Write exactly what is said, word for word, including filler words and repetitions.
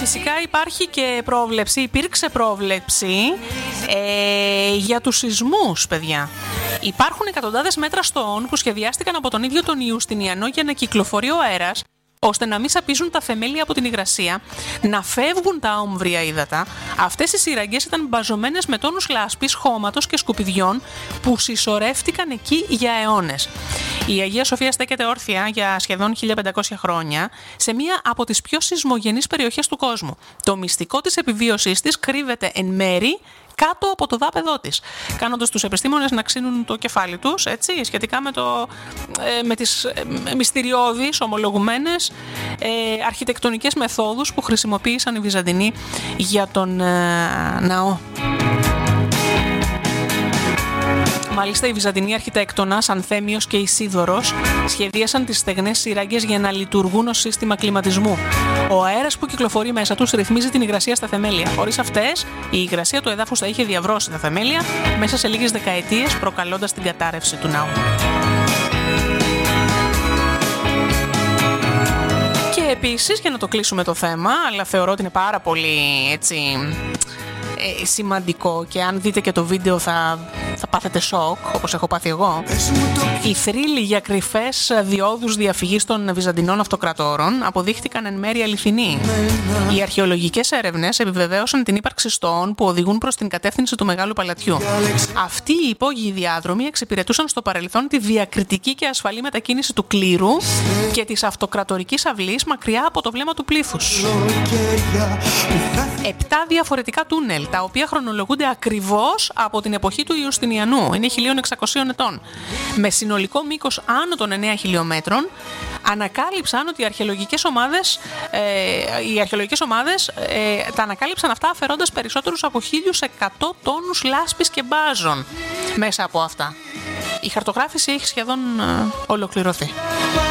φυσικά υπάρχει και πρόβλεψη, υπήρξε πρόβλεψη ε, για τους σεισμούς, παιδιά. Υπάρχουν εκατοντάδες μέτρα στοών που σχεδιάστηκαν από τον ίδιο τον Ιουστινιανό για να κυκλοφορεί ο αέρας, ώστε να μην σαπίζουν τα θεμέλια από την υγρασία, να φεύγουν τα όμβρια ύδατα. Αυτές οι σύραγγες ήταν μπαζωμένες με τόνους λάσπης, χώματος και σκουπιδιών που συσσωρεύτηκαν εκεί για αιώνες. Η Αγία Σοφία στέκεται όρθια για σχεδόν χίλια πεντακόσια χρόνια σε μία από τις πιο σεισμογενείς περιοχές του κόσμου. Το μυστικό της επιβίωσής της κρύβεται εν μέρη κάτω από το δάπεδό της, κάνοντας τους επιστήμονες να ξύνουν το κεφάλι τους, έτσι, σχετικά με, το, ε, με τις ε, μυστηριώδεις, ομολογουμένες ε, αρχιτεκτονικές μεθόδους που χρησιμοποίησαν οι Βυζαντινοί για τον ε, ναό. Μάλιστα, οι Βυζαντινοί αρχιτέκτονας Ανθέμιος και Ισίδωρος σχεδίασαν τις στεγνές σύραγγες για να λειτουργούν ως σύστημα κλιματισμού. Ο αέρας που κυκλοφορεί μέσα τους ρυθμίζει την υγρασία στα θεμέλια. Χωρίς αυτές, η υγρασία του εδάφους θα είχε διαβρώσει τα θεμέλια μέσα σε λίγες δεκαετίες, προκαλώντας την κατάρρευση του ναού. Και επίσης, για να το κλείσουμε το θέμα, αλλά θεωρώ ότι είναι πάρα πολύ έτσι ε, σημαντικό και αν δείτε και το βίντεο θα, θα πάθετε σοκ, όπως έχω πάθει εγώ. Οι θρύλοι για κρυφές διόδους διαφυγής των Βυζαντινών αυτοκρατόρων αποδείχτηκαν εν μέρει αληθινοί. Οι αρχαιολογικές έρευνες επιβεβαίωσαν την ύπαρξη στοών που οδηγούν προς την κατεύθυνση του Μεγάλου Παλατιού. Αυτοί οι υπόγειοι διάδρομοι εξυπηρετούσαν στο παρελθόν τη διακριτική και ασφαλή μετακίνηση του κλήρου και της αυτοκρατορικής αυλής μακριά από το βλέμμα του πλήθους. Επτά διαφορετικά τούνελ, τα οποία χρονολογούνται ακριβώς από την εποχή του Ιουστινιανού, είναι χίλια εξακόσια ετών, με συνολικό μήκος άνω των εννέα χιλιόμετρων, ανακάλυψαν ότι οι αρχαιολογικές ομάδες, ε, οι αρχαιολογικές ομάδες ε, τα ανακάλυψαν αυτά αφαιρώντας περισσότερους από χίλιους εκατό τόνους λάσπης και μπάζων μέσα από αυτά. Η χαρτογράφηση έχει σχεδόν ε, ολοκληρωθεί.